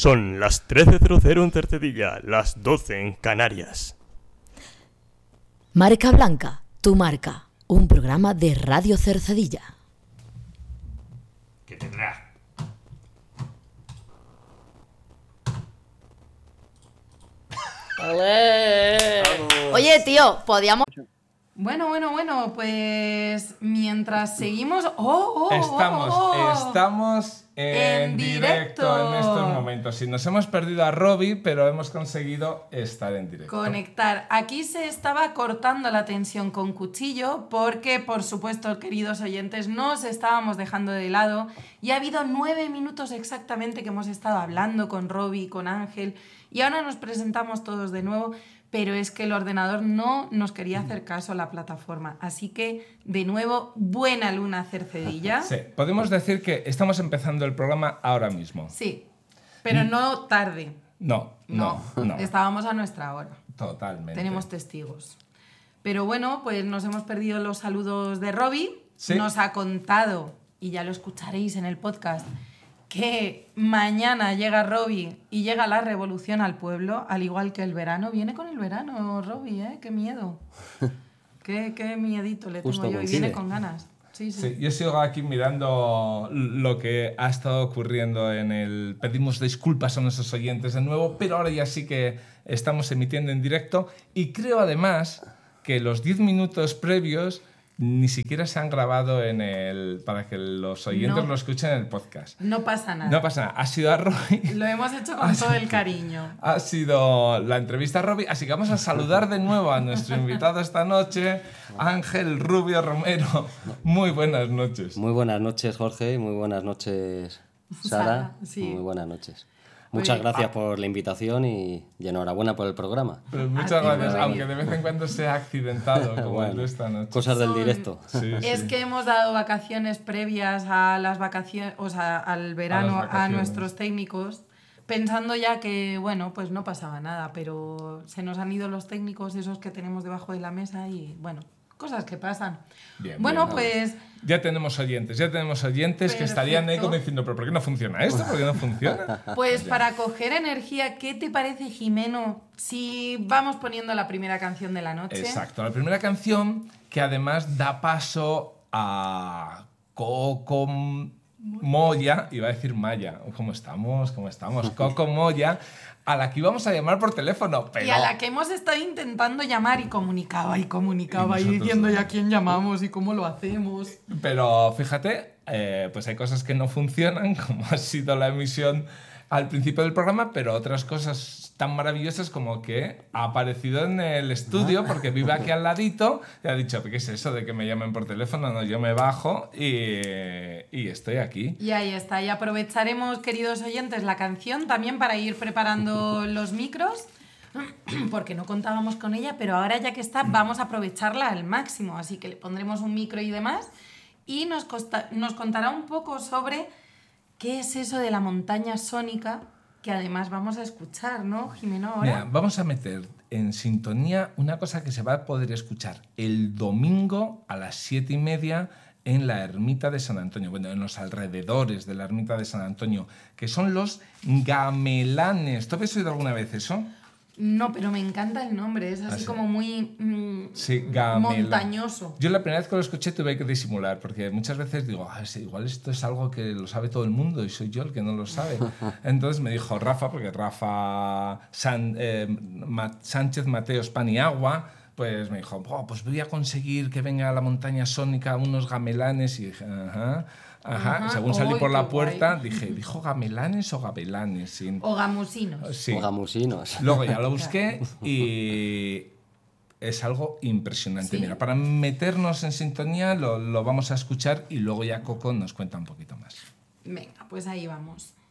Son las 13:00 en Cercedilla, las 12 en Canarias. Marca Blanca, tu marca. Un programa de Radio Cercedilla. ¿Qué tendrá? Oye, tío, podíamos... Bueno, pues mientras seguimos... Estamos en directo en estos momentos. Sí, nos hemos perdido a Robbie, pero hemos conseguido estar en directo. Conectar. Aquí se estaba cortando la tensión con cuchillo porque, por supuesto, queridos oyentes, nos estábamos dejando de lado y ha habido 9 minutos exactamente que hemos estado hablando con Robbie, con Ángel, y ahora nos presentamos todos de nuevo. Pero es que el ordenador no nos quería hacer caso a la plataforma. Así que, de nuevo, buena luna Cercedilla. Sí, podemos decir que estamos empezando el programa ahora mismo. Sí, pero no tarde. No. Estábamos a nuestra hora. Totalmente. Tenemos testigos. Pero bueno, pues nos hemos perdido los saludos de Robbie. Sí. Nos ha contado, y ya lo escucharéis en el podcast, que mañana llega Robbie y llega la revolución al pueblo, al igual que el verano. Viene con el verano, Robbie, ¿eh? ¡Qué miedo! ¡Qué miedito le tengo yo! Y viene con ganas. Sí. Yo sigo aquí mirando lo que ha estado ocurriendo en el... Pedimos disculpas a nuestros oyentes de nuevo, pero ahora ya sí que estamos emitiendo en directo y creo además que los 10 minutos previos ni siquiera se han grabado para que los oyentes lo escuchen en el podcast. No pasa nada. No pasa nada. Ha sido a Robbie. Lo hemos hecho con todo el cariño. Ha sido la entrevista a Robbie, así que vamos a saludar de nuevo a nuestro invitado esta noche, Ángel Rubio Romero. Muy buenas noches. Muy buenas noches, Jorge, y muy buenas noches, Sara. Sí. Muy buenas noches. Muchas gracias por la invitación y enhorabuena por el programa. Pues muchas gracias, aunque de vez en cuando sea accidentado, como el de esta noche. Cosas del directo. Es que hemos dado vacaciones previas a las vacaciones, o sea, al verano a nuestros técnicos, pensando ya que, bueno, pues no pasaba nada, pero se nos han ido los técnicos, esos que tenemos debajo de la mesa y, bueno, cosas que pasan. Bien, pues... Ya tenemos oyentes Perfecto. Que estarían ahí como diciendo, ¿pero por qué no funciona esto? ¿Por qué no funciona? Pues para coger energía, ¿qué te parece, Jimeno, si vamos poniendo la primera canción de la noche? Exacto, la primera canción que además da paso a Coco Moya, iba a decir Maya, ¿cómo estamos? Coco Moya, a la que íbamos a llamar por teléfono, pero... Y a la que hemos estado intentando llamar y comunicaba y diciendo ya a quién llamamos y cómo lo hacemos. Pero fíjate, pues hay cosas que no funcionan, como ha sido la emisión al principio del programa, pero otras cosas tan maravillosas como que ha aparecido en el estudio porque vive aquí al ladito y ha dicho, ¿qué es eso de que me llamen por teléfono? No, yo me bajo y estoy aquí. Y ahí está, y aprovecharemos, queridos oyentes, la canción también para ir preparando los micros, porque no contábamos con ella, pero ahora ya que está, vamos a aprovecharla al máximo, así que le pondremos un micro y demás, y nos contará un poco sobre qué es eso de la montaña sónica, que además vamos a escuchar, ¿no, Jimeno? Ahora. Mira, vamos a meter en sintonía una cosa que se va a poder escuchar el domingo a las 7:30 en la ermita de San Antonio, bueno, en los alrededores de la ermita de San Antonio, que son los gamelanes. ¿Tú habías oído alguna vez eso? No, pero me encanta el nombre, es así como muy montañoso. Yo la primera vez que lo escuché tuve que disimular, porque muchas veces digo, igual esto es algo que lo sabe todo el mundo y soy yo el que no lo sabe. Entonces me dijo Rafa, porque Rafa Sánchez Mateos Paniagua, pues me dijo, pues voy a conseguir que venga a la montaña sónica unos gamelanes, y dije, Ajá. Según salí por la puerta, dije, ¿dijo gamelanes o gabelanes? O gamusinos. Sí. O gamusinos. Luego ya lo busqué y es algo impresionante. ¿Sí? Mira, para meternos en sintonía lo vamos a escuchar y luego ya Coco nos cuenta un poquito más. Venga, pues ahí vamos.